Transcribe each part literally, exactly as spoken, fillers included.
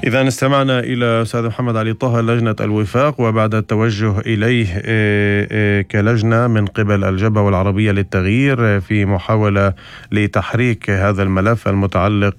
إذا استمعنا إلى أستاذ محمد علي طه لجنة الوفاق، وبعد التوجه إليه كلجنة من قبل الجبهة والعربية للتغيير في محاولة لتحريك هذا الملف المتعلق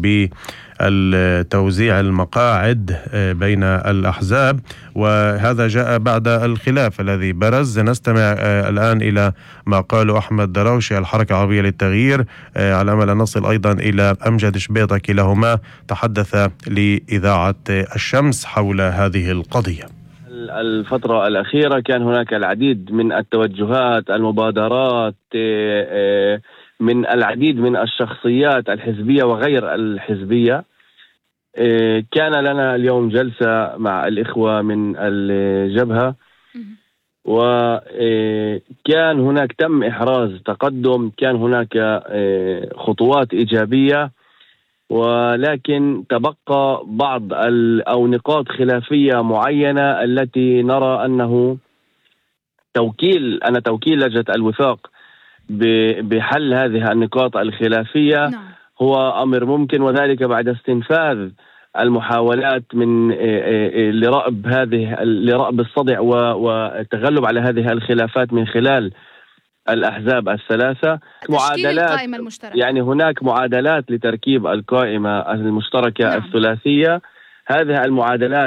بتوزيع المقاعد بين الأحزاب، وهذا جاء بعد الخلاف الذي برز. نستمع الآن إلى ما قاله أحمد دراوشي الحركة العربية للتغيير، على أمل أن نصل أيضا إلى أمجد شبيطة، كلاهما تحدث لإذاعة الشمس حول هذه القضية. الفترة الأخيرة كان هناك العديد من التوجهات، المبادرات من العديد من الشخصيات الحزبية وغير الحزبية. كان لنا اليوم جلسة مع الإخوة من الجبهة، وكان هناك تم إحراز تقدم، كان هناك خطوات إيجابية، ولكن تبقى بعض أو نقاط خلافية معينة التي نرى أنه توكيل أنا توكيل لجنة الوفاق بحل هذه النقاط الخلافية هو أمر ممكن، وذلك بعد استنفاذ المحاولات من لرأب هذه لرأب الصدع والتغلب على هذه الخلافات من خلال الأحزاب الثلاثة. معادلات يعني هناك معادلات لتركيب القائمة المشتركة نعم. الثلاثية. هذه المعادلات